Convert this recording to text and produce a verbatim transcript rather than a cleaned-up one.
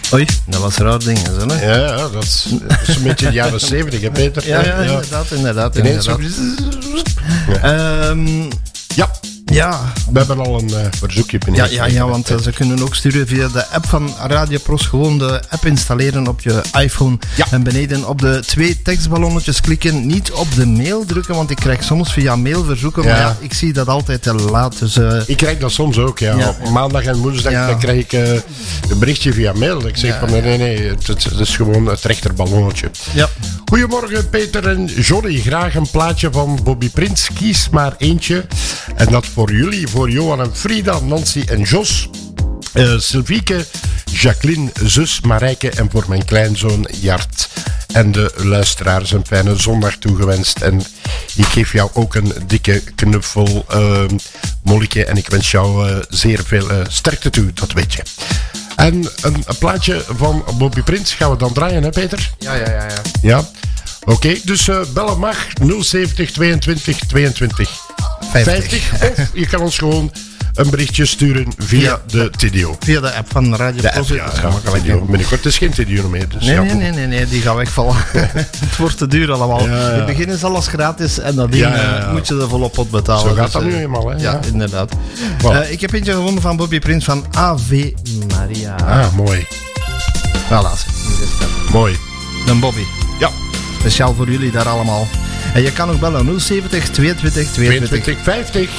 Oei, dat was raar ding, zo, hè? Ja, ja dat, is, dat is een beetje de jaren zeventig, hè, Peter? Ja, ja, inderdaad, inderdaad. Ineens inderdaad. zo... Ja. Um, ja. Ja. We hebben al een uh, verzoekje Ja, ja, ja, want uh, ze kunnen ook sturen via de app van Radio Pros. Gewoon de app installeren op je iPhone. Ja. En beneden op de twee tekstballonnetjes klikken. Niet op de mail drukken, want ik krijg soms via mail verzoeken. Ja. Maar ja, ik zie dat altijd te laat. Dus, uh, ik krijg dat soms ook, ja. ja. Op maandag en woensdag ja. dan krijg ik uh, een berichtje via mail. Ik zeg ja, van nee, nee, nee. Het, het is gewoon het rechterballonnetje. Ja. Goedemorgen, Peter en Johnny. Graag een plaatje van Bobby Prins. Kies maar eentje. En dat voor jullie, voor Johan en Frida, Nancy en Jos, uh, Sylvieke, Jacqueline, zus Marijke en voor mijn kleinzoon Jart. En de luisteraars een fijne zondag toegewenst. En ik geef jou ook een dikke knuffel, uh, Mollieke. En ik wens jou uh, zeer veel uh, sterkte toe, dat weet je. En een, een plaatje van Bobby Prins gaan we dan draaien, hè Peter? Ja, ja, ja. Ja, ja? Oké, okay, dus uh, bellen mag nul zeventig tweeëntwintig tweeëntwintig vijftig. Of je kan ons gewoon een berichtje sturen via ja, de Tidio. Via de app van Radio Pros. Ja, dat gaat makkelijk. Ja. Binnenkort is geen Tidio meer. Dus nee, ja, nee, nee, nee, nee, die gaat wegvallen. Het wordt te duur allemaal. Ja, ja. In het begin is alles gratis en dat ding ja, ja, ja. moet je er volop pot betalen. Zo gaat dus, dat nu eenmaal, hè? Ja, ja. inderdaad. Voilà. Uh, ik heb eentje gevonden van Bobby Prins van Ave Maria. Ah, mooi. Voilà. Mooi. Dan Bobby. Ja. Speciaal voor jullie daar allemaal. En je kan ook bellen nul zeventig tweeëntwintig tweeëntwintig vijftig.